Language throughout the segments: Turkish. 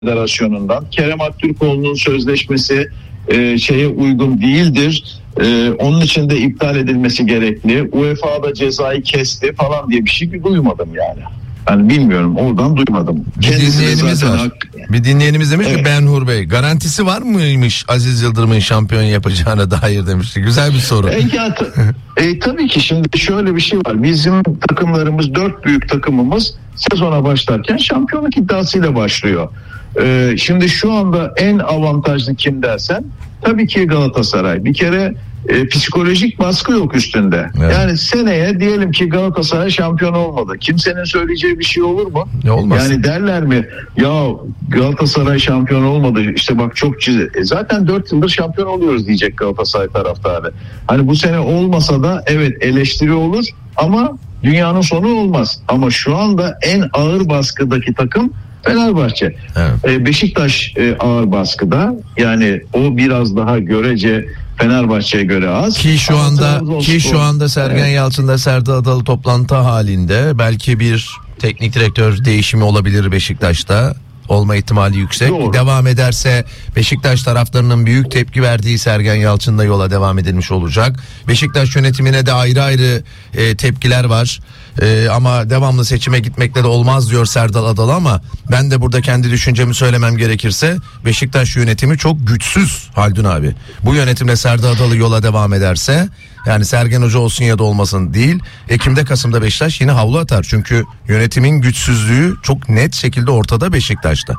Federasyonu'ndan. Kerem Aktürkoğlu'nun sözleşmesi şeye uygun değildir. Onun için de iptal edilmesi gerekli. UEFA da cezayı kesti falan diye bir şey duymadım yani. Yani bilmiyorum, oradan duymadım. Bir dinleyenimiz var. Bir dinleyenimiz demiş ki Benhur Bey, garantisi var mıymış Aziz Yıldırım'ın şampiyon yapacağına dair demişti. Güzel bir soru. Tabii ki şimdi şöyle bir şey var. Bizim takımlarımız, 4 büyük takımımız sezona başlarken şampiyonluk iddiasıyla başlıyor. Şimdi şu anda en avantajlı kim dersen tabii ki Galatasaray. Bir kere psikolojik baskı yok üstünde. Evet. Yani seneye diyelim ki Galatasaray şampiyon olmadı. Kimsenin söyleyeceği bir şey olur mu? Ne olmaz? Yani derler mi? Ya Galatasaray şampiyon olmadı. İşte bak çok zaten 4 yıldır şampiyon oluyoruz diyecek Galatasaray taraftarı. Hani bu sene olmasa da evet eleştiri olur ama dünyanın sonu olmaz. Ama şu anda en ağır baskıdaki takım Fenerbahçe. Evet. Beşiktaş ağır baskıda. Yani o biraz daha görece Fenerbahçe'ye göre az. Ki şu anda Sergen Yalçın'da Serdar Adalı toplantı halinde, belki bir teknik direktör değişimi olabilir Beşiktaş'ta. Olma ihtimali yüksek. Doğru. Devam ederse Beşiktaş taraftarının büyük tepki verdiği Sergen Yalçın'la yola devam edilmiş olacak. Beşiktaş yönetimine de ayrı ayrı tepkiler var. Ama devamlı seçime gitmekle de olmaz diyor Serdar Adalı, ama ben de burada kendi düşüncemi söylemem gerekirse Beşiktaş yönetimi çok güçsüz Haldun abi. Bu yönetimle Serdar Adalı yola devam ederse, yani Sergen Hoca olsun ya da olmasın değil, Ekim'de Kasım'da Beşiktaş yine havlu atar. Çünkü yönetimin güçsüzlüğü çok net şekilde ortada Beşiktaş'ta.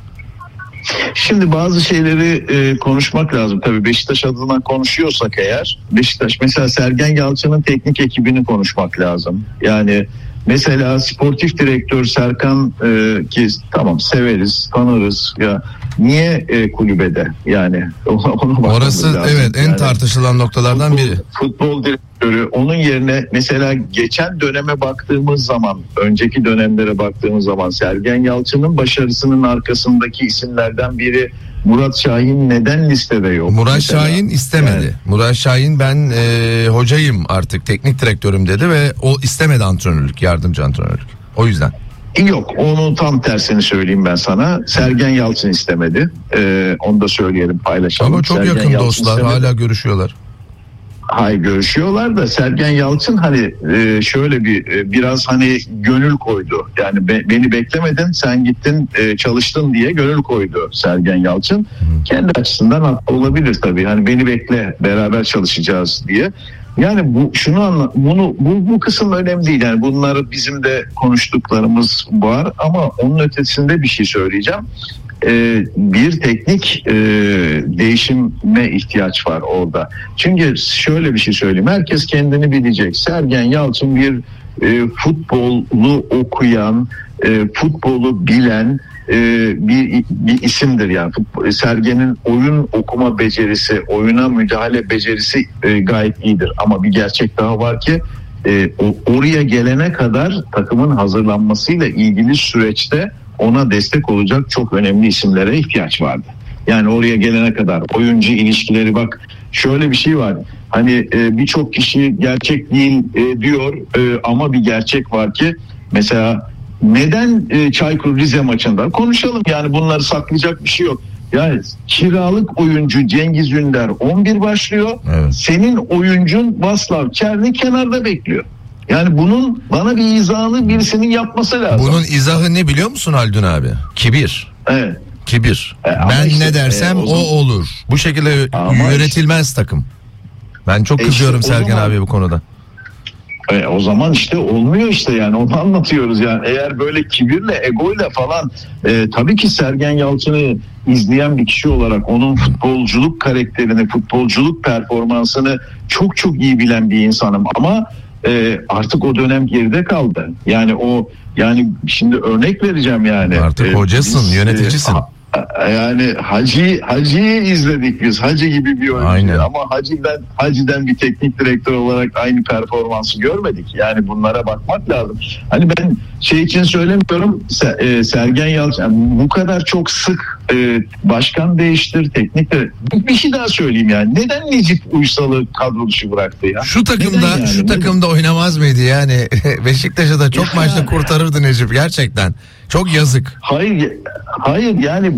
Şimdi bazı şeyleri konuşmak lazım. Tabii Beşiktaş adına konuşuyorsak eğer, Beşiktaş mesela Sergen Yalçın'ın teknik ekibini konuşmak lazım. Yani mesela sportif direktör Serkan ki tamam severiz, tanırız ya, niye kulübede? Yani orası evet en tartışılan noktalardan biri. Futbol direktörü, onun yerine mesela geçen döneme baktığımız zaman, önceki dönemlere baktığımız zaman Sergen Yalçın'ın başarısının arkasındaki isimlerden biri Murat Şahin neden listede yok? Murat mesela Şahin istemedi. Yani. Murat Şahin ben hocayım artık, teknik direktörüm dedi ve o istemedi antrenörlük, yardımcı antrenörlük. O yüzden. Yok, onu tam tersini söyleyeyim ben sana. Sergen Yalçın istemedi. Onu da söyleyelim, paylaşalım. Ama çok Sergen yakın Yalçın dostlar istemedi. Hala görüşüyorlar. Hayır, görüşüyorlar da Sergen Yalçın hani şöyle biraz hani gönül koydu. Yani beni beklemedin, sen gittin çalıştın diye gönül koydu Sergen Yalçın. Kendi açısından haklı olabilir tabii. Hani beni bekle, beraber çalışacağız diye. Yani bu kısım önemli değil. Yani bunları bizim de konuştuklarımız var ama onun ötesinde bir şey söyleyeceğim. Bir teknik değişime ihtiyaç var orada. Çünkü şöyle bir şey söyleyeyim. Herkes kendini bilecek. Sergen Yalçın bir futbolu okuyan, futbolu bilen bir isimdir yani. Sergen'in oyun okuma becerisi, oyuna müdahale becerisi gayet iyidir. Ama bir gerçek daha var ki oraya gelene kadar takımın hazırlanmasıyla ilgili süreçte ona destek olacak çok önemli isimlere ihtiyaç vardı. Yani oraya gelene kadar oyuncu ilişkileri, bak şöyle bir şey var. Hani birçok kişi gerçek değil diyor ama bir gerçek var ki mesela neden Çaykur Rize maçında konuşalım, yani bunları saklayacak bir şey yok. Yani kiralık oyuncu Cengiz Ünder 11 başlıyor. Evet. Senin oyuncun Vaslav Çerni kenarda bekliyor. Yani bunun bana bir izahını birisinin yapması lazım. Bunun izahı ne biliyor musun Haldun abi? Kibir. Evet. Kibir. Ben işte, ne dersem o olur. Bu şekilde yönetilmez takım. Ben çok kızıyorum işte, Sergen abi bu konuda. O zaman işte olmuyor işte, yani onu anlatıyoruz yani. Eğer böyle kibirle, egoyla falan tabii ki Sergen Yalçın'ı izleyen bir kişi olarak onun futbolculuk karakterini, futbolculuk performansını çok çok iyi bilen bir insanım ama artık o dönem geride kaldı. Yani şimdi örnek vereceğim yani. Artık hocasın, yöneticisin. Yani Hacı'yı izledik biz. Hacı gibi bir oyuncu. Aynen. Ama Hacı'den bir teknik direktör olarak aynı performansı görmedik. Yani bunlara bakmak lazım. Hani ben şey için söylemiyorum, Sergen Yalçın bu kadar çok sık başkan değiştir, teknik de bir şey daha söyleyeyim yani. Neden Necip Uysal'ı kadro dışı bıraktı ya? Şu takımda oynamaz mıydı yani? Beşiktaş'ı da çok maçta kurtarırdı Necip gerçekten. Çok yazık. Hayır yani